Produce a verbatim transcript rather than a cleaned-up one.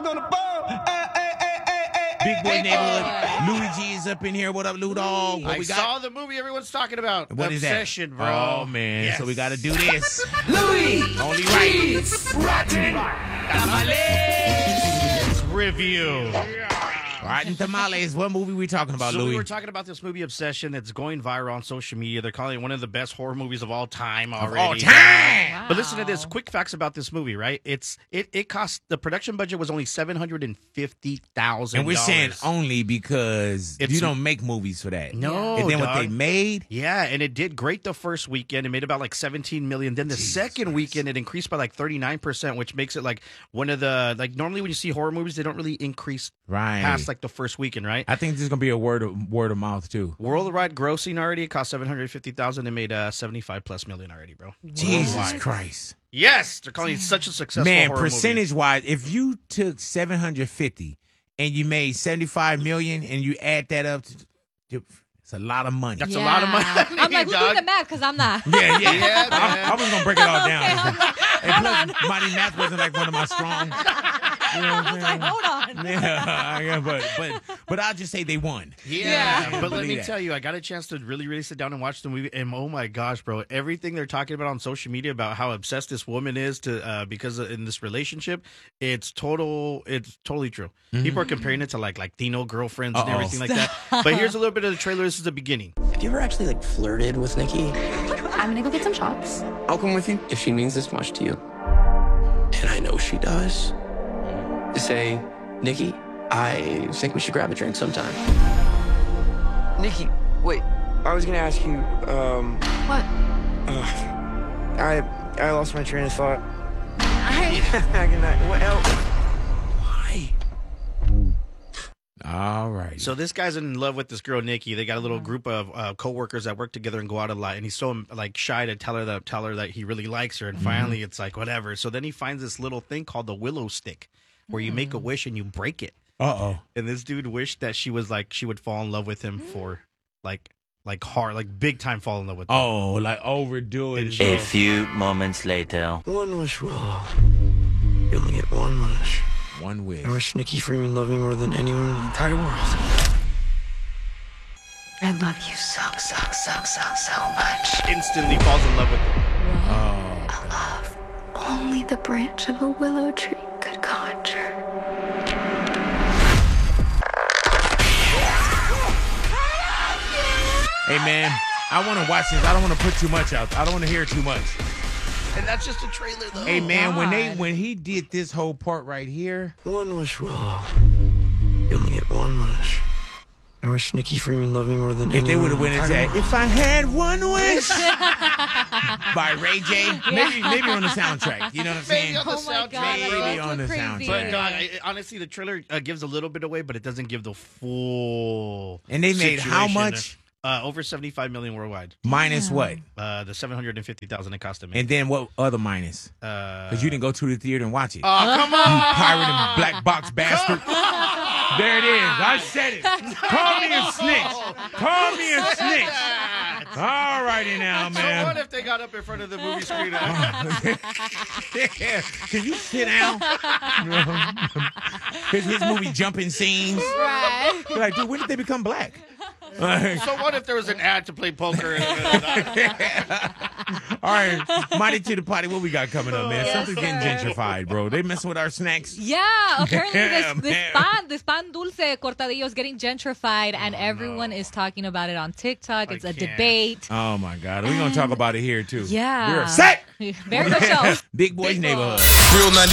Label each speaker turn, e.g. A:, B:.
A: on the ball.
B: Big Boy Neighborhood. Louis G is up in here. What up, Lou Dog? What
C: I
B: we got?
C: saw the movie everyone's talking about.
B: What is that?
C: Obsession, bro.
B: Oh, man.
C: Yes.
B: So we got to do this.
A: Louis
B: Only right.
A: Rotten
C: Let's review.
B: Rotten Tamales. What movie we talking about,
C: So
B: Louis?
C: we were talking about this movie Obsession that's going viral on social media. They're calling it one of the best horror movies of all time already.
B: all time.
C: But listen to this. Quick facts about this movie, right? It's it it cost the production budget was only seven hundred and fifty thousand.
B: And we're saying only because
C: It's-
B: you don't make movies for that.
C: No,
B: And then what
C: dog.
B: they made.
C: Yeah, and it did great the first weekend. It made about like seventeen million. Then the
B: Jesus
C: second
B: Christ.
C: weekend, it increased by like thirty-nine percent, which makes it like one of the, like normally when you see horror movies, they don't really increase
B: Right.
C: past like the first weekend, right?
B: I think this is going to be a word of, word of mouth, too.
C: Worldwide grossing already, it cost seven hundred fifty thousand. It made uh, seventy-five plus million already, bro.
B: Jesus
C: Worldwide.
B: Christ.
C: Yes, they're calling it such a successful
B: Man,
C: horror movie.
B: percentage-wise, if you took seven hundred fifty and you made seventy-five million and you add that up, to, to, it's a lot of money.
C: That's a lot of money,
D: I'm like, who's
C: dog.
D: doing the math? Because I'm not.
B: Yeah, yeah.
C: Yeah,
B: I,
C: man.
B: I was going to break it all down.
D: Okay, I'm like,
B: and
D: hold
B: plus, mighty math wasn't like one of my strong. You know what
D: I
B: I'm
D: was like,
B: saying?
D: hold on.
B: Yeah, yeah, but but but I'll just say they won.
C: Yeah,
D: Yeah.
C: but let
B: Believe
C: me
B: that.
C: tell you, I got a chance to really, really sit down and watch the movie, and oh my gosh, bro, everything they're talking about on social media about how obsessed this woman is to uh, because of, in this relationship, it's total, it's totally true. People are comparing it to like Latino girlfriends and
B: Uh-oh.
C: everything like that. But here's a little bit of the trailer. This is the beginning.
E: Have you ever actually, like, flirted with Nikki?
F: I'm gonna go get some shots.
E: I'll come with you if she means this much to you. And I know she does. To say, Nikki, I think we should grab a drink sometime. Nikki, wait. I was gonna ask you, um...
F: What?
E: Uh, I I lost my train of thought. Good night. What else? Why?
B: All right.
C: So this guy's in love with this girl, Nikki. They got a little group of uh, coworkers that work together and go out a lot. And he's so like shy to tell her that tell her that he really likes her. And finally, it's like whatever. So then he finds this little thing called the willow stick, where you make a wish and you break it.
B: Uh-oh.
C: And this dude wished that she was like she would fall in love with him for like like hard like big time fall in love with him.
B: Oh, like overdo it.
G: A few moments later.
E: One wish, Willow. You only get one wish.
B: One wish.
E: I wish Nikki Freeman loved me more than anyone in the entire world.
F: I love you so, so, so, so, so much.
C: Instantly falls in love with him.
B: Oh.
F: A love only the branch of a willow tree could conjure.
B: Hey, man, I want to watch this. I don't want to put too much out. I don't want to hear too much.
C: And that's just a trailer though.
B: Hey, man, when they
D: God.
B: when he did this whole part right here.
E: One wish, Willow. You only get one wish. I wish Nikki Freeman loved me more than
B: If they
E: anyone
B: would have
E: in
B: went
E: the
B: and
E: entire
B: said,
E: world.
B: "If I had one wish," by Ray J, maybe maybe on the soundtrack. You know what I'm saying?
C: Maybe on the
D: Oh my
C: soundtrack,
D: God,
B: Maybe
D: that's
B: on the
D: crazy.
B: soundtrack.
C: But dog, I, honestly, the trailer uh, gives a little bit away, but it doesn't give the full.
B: And they made how
C: situation.
B: much?
C: Uh, over seventy-five million worldwide.
B: Minus what?
C: Uh, the seven hundred and fifty thousand it cost to make.
B: And then what other minus?
C: Uh,
B: Because you didn't go to the theater and watch it.
C: oh come
B: You
C: on!
B: pirate and black box bastard. There it is. I said it. Call me a snitch. Call me a snitch. All righty now,
C: So what
B: man.
C: if they got up in front of the movie screen?
B: Yeah. Can you sit down? his, his movie jumping scenes.
D: Right.
B: You're like, dude, when did they become black?
C: So what if there was an ad to play poker?
B: All right, mighty to the potty. What we got coming up, man?
D: Yes,
B: Something's getting
D: sir.
B: gentrified, bro. They messing with our snacks.
D: Yeah, apparently
B: Yeah,
D: this, this
B: man.
D: pan, this pan dulce cortadillo is getting gentrified, and everyone is talking about it on TikTok.
C: I
D: It's a
C: can't.
D: debate.
B: Oh my God, we're gonna talk about it here too.
D: Yeah.
B: we're upset.
D: Very much so.
B: Big Boys
C: Big
B: Neighborhood.
C: Boys.
A: Real